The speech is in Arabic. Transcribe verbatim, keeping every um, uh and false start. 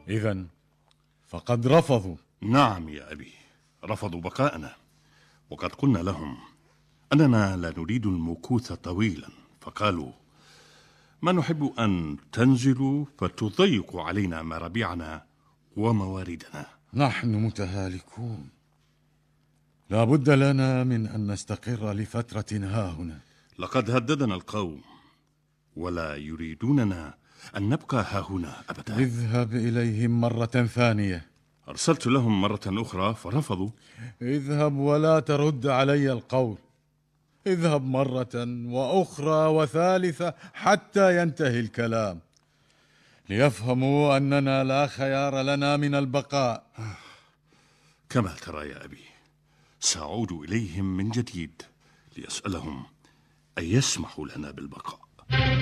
إذن فقد رفضوا. نعم يا أبي، رفضوا بقاءنا، وقد قلنا لهم أننا لا نريد المكوث طويلا، فقالوا ما نحب أن تنزلوا فتضيقوا علينا مرابعنا ومواردنا. نحن متهالكون، لا بد لنا من أن نستقر لفترة هاهنا. لقد هددنا القوم ولا يريدوننا أن نبقى هاهنا أبدا. اذهب إليهم مرة ثانية. أرسلت لهم مرة أخرى فرفضوا. اذهب ولا ترد علي القول. اذهب مرة وأخرى وثالثة حتى ينتهي الكلام، ليفهموا أننا لا خيار لنا من البقاء. كما ترى يا أبي، سأعود إليهم من جديد لأسألهم أن يسمحوا لنا بالبقاء.